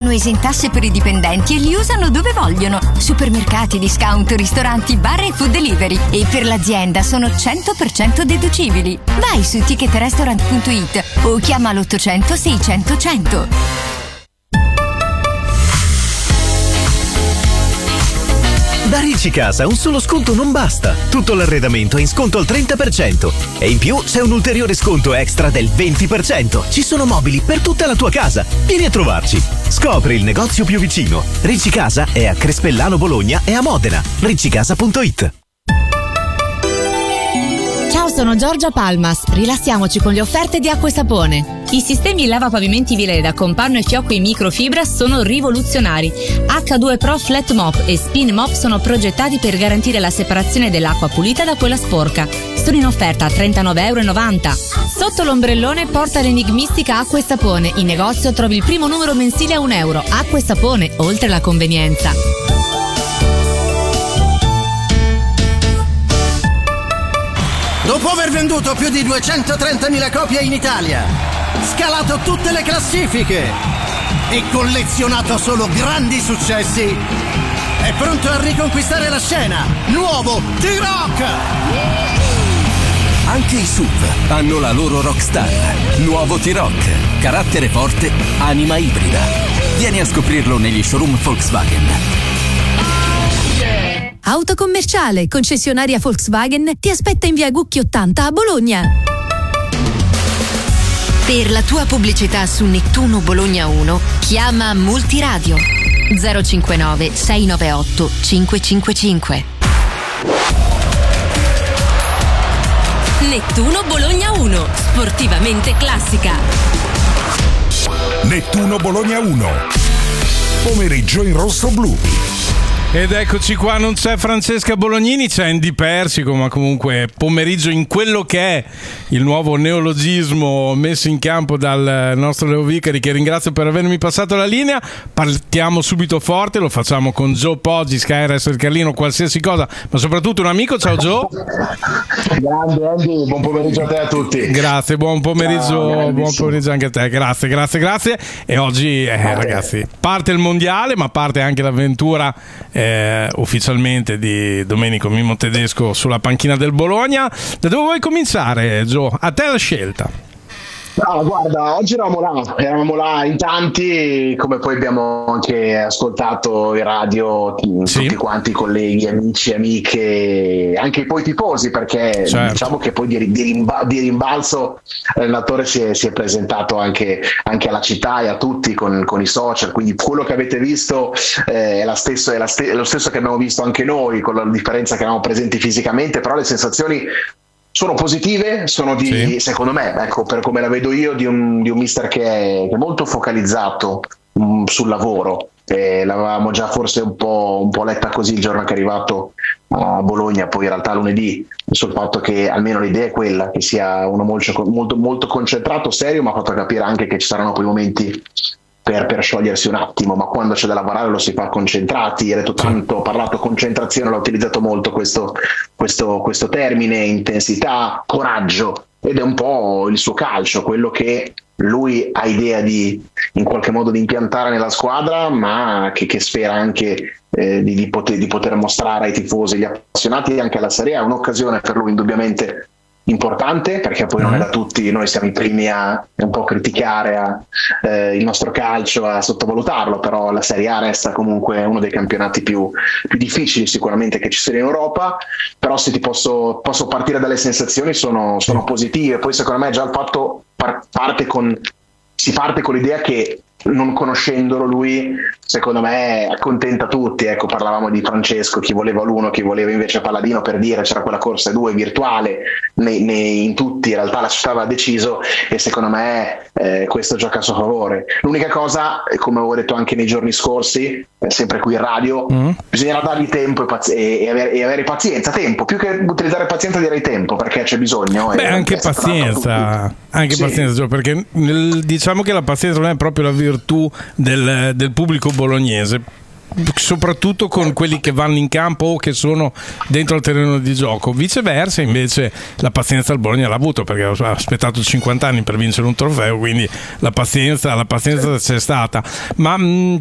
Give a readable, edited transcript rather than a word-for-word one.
sono esentasse per i dipendenti e li usano dove vogliono. Supermercati, discount, ristoranti, bar e food delivery. E per l'azienda sono 100% deducibili. Vai su ticketrestaurant.it o chiama l'800 600 100. Da Ricci Casa un solo sconto non basta. Tutto l'arredamento è in sconto al 30%. E in più c'è un ulteriore sconto extra del 20%. Ci sono mobili per tutta la tua casa. Vieni a trovarci. Scopri il negozio più vicino. Ricci Casa è a Crespellano Bologna e a Modena. riccicasa.it. Ciao, sono Giorgia Palmas. Rilassiamoci con le offerte di Acqua e Sapone. I sistemi lavapavimenti Vileda con panno e fiocco in microfibra sono rivoluzionari. H2 Pro Flat Mop e Spin Mop sono progettati per garantire la separazione dell'acqua pulita da quella sporca. Sono in offerta a €39,90. Sotto l'ombrellone porta l'enigmistica Acqua e Sapone. In negozio trovi il primo numero mensile a €1. Acqua e Sapone, oltre la convenienza. Dopo aver venduto più di 230.000 copie in Italia, scalato tutte le classifiche e collezionato solo grandi successi, è pronto a riconquistare la scena. Nuovo T-Rock! Anche i SUV hanno la loro rockstar. Nuovo T-Rock. Carattere forte, anima ibrida. Vieni a scoprirlo negli showroom Volkswagen. Autocommerciale, concessionaria Volkswagen, ti aspetta in via Gucchi 80 a Bologna. Per la tua pubblicità su Nettuno Bologna 1, chiama Multiradio 059 698 555. Nettuno Bologna 1, sportivamente classica. Nettuno Bologna 1, pomeriggio in rosso-blu. Ed eccoci qua, non c'è Francesca Bolognini, c'è Andy Persico, ma comunque pomeriggio in quello che è il nuovo neologismo messo in campo dal nostro Leo Vicari, che ringrazio per avermi passato la linea. Partiamo subito forte, lo facciamo con Joe Poggi, Skyres, il Carlino, qualsiasi cosa, ma soprattutto un amico. Ciao Joe. Grande Andy, buon pomeriggio a te e a tutti. Grazie, buon pomeriggio, buon pomeriggio anche a te, grazie. E oggi ragazzi, parte il mondiale, ma parte anche l'avventura ufficialmente di Domenico Mimmo Tedesco sulla panchina del Bologna. Da dove vuoi cominciare, Joe? A te la scelta. No, guarda, oggi eravamo là in tanti, come poi abbiamo anche ascoltato in radio, tutti quanti colleghi, amici, amiche, anche poi tifosi, perché diciamo che poi di rimbalzo l'allenatore si è presentato anche alla città e a tutti con i social, quindi quello che avete visto è lo stesso che abbiamo visto anche noi, con la differenza che eravamo presenti fisicamente, però le sensazioni sono positive, secondo me, ecco, per come la vedo io, di un mister che è molto focalizzato sul lavoro. L'avevamo già forse un po' letta così il giorno che è arrivato a Bologna, poi in realtà lunedì, sul fatto che almeno l'idea è quella, che sia uno molto, molto concentrato, serio, ma ha fatto capire anche che ci saranno quei momenti per sciogliersi un attimo, ma quando c'è da lavorare lo si fa concentrati. Ho tanto parlato concentrazione, l'ho utilizzato molto questo termine, intensità, coraggio, ed è un po' il suo calcio, quello che lui ha idea di in qualche modo di impiantare nella squadra, ma che spera anche di poter mostrare ai tifosi, agli appassionati, anche alla Serie A. È un'occasione per lui indubbiamente importante, perché poi non è da tutti, noi siamo i primi a un po' criticare il nostro calcio, a sottovalutarlo, però la Serie A resta comunque uno dei campionati più difficili sicuramente che ci sia in Europa. Però se ti posso partire dalle sensazioni, sono positive. Poi secondo me già il fatto si parte con l'idea che, non conoscendolo lui, secondo me accontenta tutti. Ecco, parlavamo di Francesco, chi voleva l'1, chi voleva invece Palladino, per dire, c'era quella corsa 2 virtuale in tutti, in realtà la città aveva deciso, e secondo me questo gioca a suo favore. L'unica cosa, come avevo detto anche nei giorni scorsi, sempre qui in radio, bisognerà dargli tempo e avere pazienza, tempo, più che utilizzare pazienza direi tempo, perché c'è bisogno. Anche pazienza, pazienza, perché diciamo che la pazienza non è proprio la virtù del pubblico bolognese, soprattutto con quelli che vanno in campo o che sono dentro al terreno di gioco. Viceversa, invece, la pazienza il Bologna l'ha avuto, perché ha aspettato 50 anni per vincere un trofeo, quindi la pazienza c'è stata. Ma